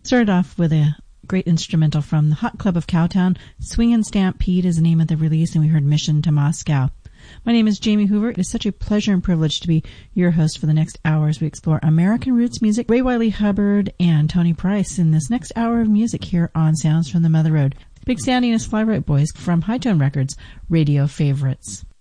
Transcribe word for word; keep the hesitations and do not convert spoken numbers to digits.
Started off with a great instrumental from the Hot Club of Cowtown. Swingin' Stampede is the name of the release, and we heard Mission to Moscow. My name is Jamie Hoover. It is such a pleasure and privilege to be your host for the next hour as we explore American roots music, Ray Wylie Hubbard, and Tony Price in this next hour of music here on Sounds from the Mother Road. Big Sandy and his Fly Right Boys from High Tone Records, Radio Favorites.